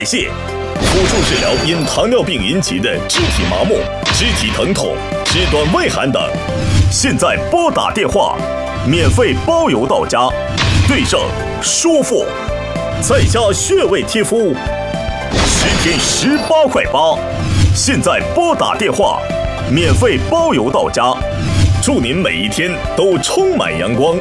谢辅助治疗因糖尿病引起的肢体麻木、肢体疼痛、肢端畏寒等。现在拨打电话，免费包邮到家，对症舒服，在家穴位贴敷，10天18块8。现在拨打电话，免费包邮到家，祝您每一天都充满阳光。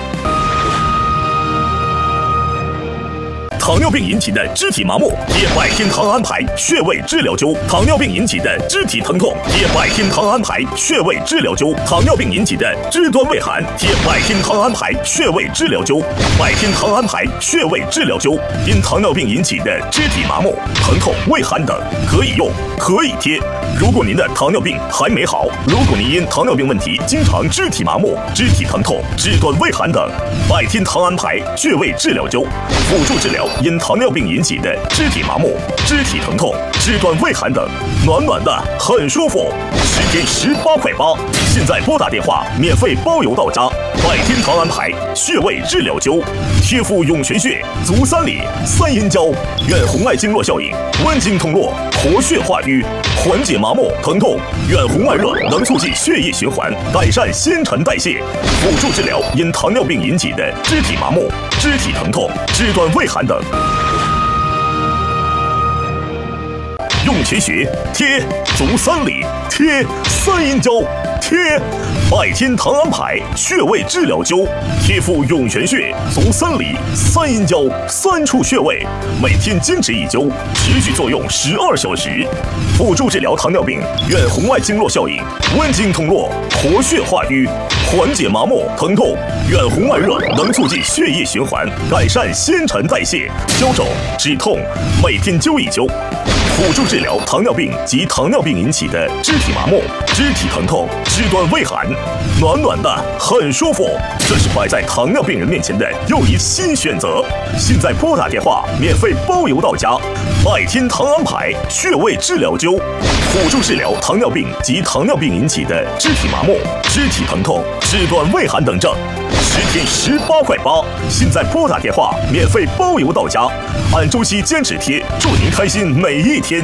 糖尿病引起的肢体麻木，贴百天糖安牌穴位治疗灸；糖尿病引起的肢体疼痛，贴百天糖安牌穴位治疗灸；糖尿病引起的肢端畏寒，贴百天糖安牌穴位治疗灸。百天糖安牌穴位治疗灸，因糖尿病引起的肢体麻木、疼痛、畏寒等，可以用，可以贴。如果您的糖尿病还没好，如果您因糖尿病问题经常肢体麻木、肢体疼痛、肢端畏寒等，百天糖安牌穴位治疗灸，辅助治疗因糖尿病引起的肢体麻木、肢体疼痛、肢端畏寒等，暖暖的很舒服，10天18块8。现在拨打电话，免费包邮到家。百天糖安牌穴位治疗灸，贴敷涌泉穴、足三里、三阴交，远红外经络效应，温经通络，活血化瘀，缓解麻木疼痛。远红外热能促进血液循环，改善新陈代谢，辅助治疗因糖尿病引起的肢体麻木、肢体疼痛、肢端畏寒等。涌泉穴贴，足三里贴，三阴交贴，百天糖安牌穴位治疗灸，贴敷涌泉穴、足三里、三阴交3处穴位，每天坚持1灸，持续作用12小时，辅助治疗糖尿病远红外经络效应，温经通络，活血化瘀，缓解麻木疼痛。远红外热能促进血液循环，改善新陈代谢，消肿止痛，每天灸1灸。辅助治疗糖尿病及糖尿病引起的肢体麻木、肢体疼痛、肢端畏寒，暖暖的很舒服。这是摆在糖尿病人面前的又一新选择。现在拨打电话，免费包邮到家。百天糖安牌穴位治疗灸，辅助治疗糖尿病及糖尿病引起的肢体麻木、肢体疼痛、肢端畏寒等症。10天18块8。现在拨打电话，免费包邮到家。按周期坚持贴，祝您开心每一天。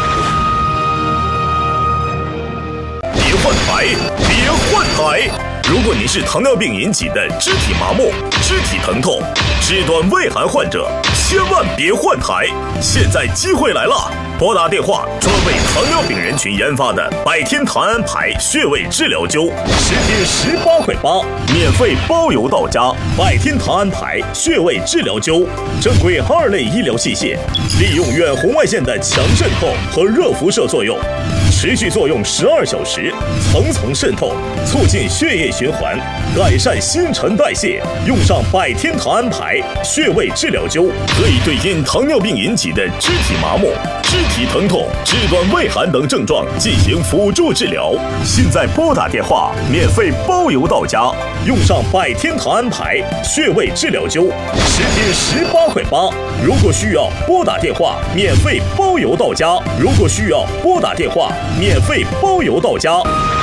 别换台，别换台！如果你是糖尿病引起的肢体麻木、肢体疼痛、肢端畏寒患者，千万别换台！现在机会来了，拨打电话，专为糖尿病人群研发的百天糖安牌穴位治疗灸，10天18块8，免费包邮到家。百天糖安牌穴位治疗灸，正规2类医疗器械，利用远红外线的强渗透和热辐射作用，持续作用12小时，层层渗透，促进血液循环，改善新陈代谢。用上百天糖安牌穴位治疗灸，可以对因糖尿病引起的肢体麻木、肢体疼痛、肢端畏寒等症状进行辅助治疗。现在拨打电话，免费包邮到家。用上百天糖安牌穴位治疗灸，10天18块8。如果需要，拨打电话，免费包邮到家。如果需要，拨打电话，免费包邮到家。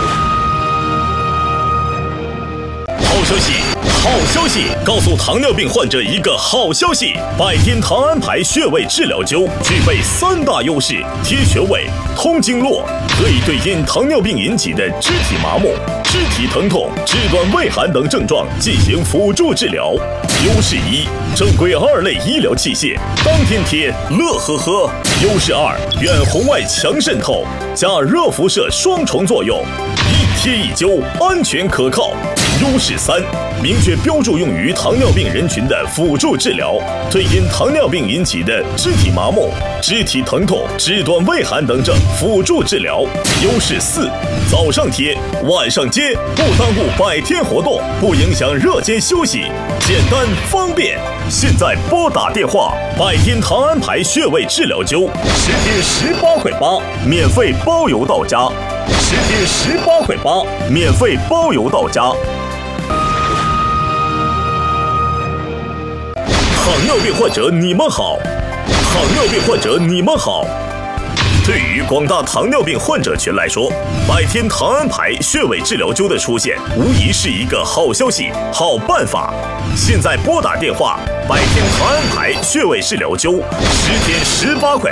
好消息！好消息！告诉糖尿病患者一个好消息：百天糖安牌穴位治疗灸具备3大优势：贴穴位、通经络，可以对因糖尿病引起的肢体麻木、肢体疼痛、肢端畏寒等症状进行辅助治疗。优势1：正规2类医疗器械，当天贴，乐呵呵。优势2：远红外强渗透加热辐射双重作用，一贴一灸，安全可靠。优势3：明确标注用于糖尿病人群的辅助治疗，对因糖尿病引起的肢体麻木、肢体疼痛、肢端畏寒等症辅助治疗。优势4：早上贴，晚上接，不耽误百天活动，不影响热间休息，简单方便。现在拨打电话，百天糖安牌穴位治疗灸，10天18块8，免费包邮到家。10天18块8，免费包邮到家。糖尿病患者你们好，糖尿病患者你们好。 对于广大糖尿病患者群来说，百天糖安牌穴位治疗灸的出现，无疑是一个好消息、好办法。现在拨打电话，百天糖安牌穴位治疗灸，10天18块。